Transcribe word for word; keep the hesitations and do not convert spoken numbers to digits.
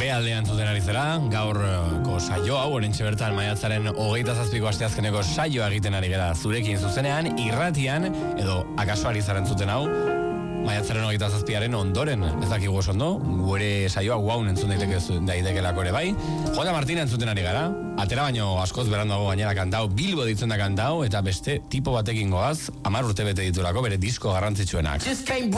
Bealdean zuten ari zera, gaurko saio hau, orentxe bertan maiatzaren hogeita zazpiko asteazkeneko saioa egiten ari gara zurekin zuzenean, irratian, edo akaso ari zaren zuten hau, maiatzaren hogeita zazpiaren ondoren, ez dakigu oso ondo, gure saioa guaun entzun daiteke daitekelako ere bai. Jota Martina entzuten ari gara, atera baino askoz berandago gainera kantau, Bilbo ditzen da kantau, eta beste tipo batekin goaz, hamar urte bete diturako bere disko garrantzitsuenak.